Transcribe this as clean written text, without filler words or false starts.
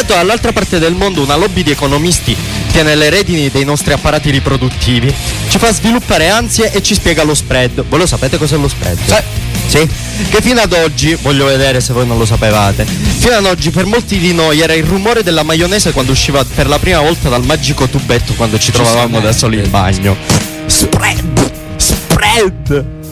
intanto dall'altra parte del mondo una lobby di economisti tiene le redini dei nostri apparati riproduttivi, ci fa sviluppare ansie e ci spiega lo spread. Voi lo sapete cos'è lo spread? Sì? Che fino ad oggi, voglio vedere se voi non lo sapevate, fino ad oggi per molti di noi era il rumore della maionese quando usciva per la prima volta dal magico tubetto quando ci trovavamo da soli in bagno. Spread!